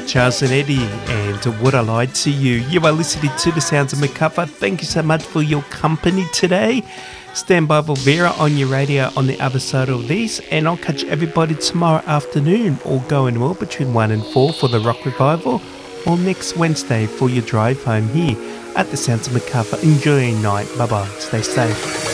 Charles and Eddie, and Would I Lie to You? You are listening to the Sounds of MacArthur. Thank you so much for your company today. Stand by for Vera on your radio on the other side of this, and I'll catch everybody tomorrow afternoon, all going well between 1 and 4 for the Rock Revival, or next Wednesday for your drive home here at the Sounds of MacArthur. Enjoy your night. Bye-bye. Stay safe.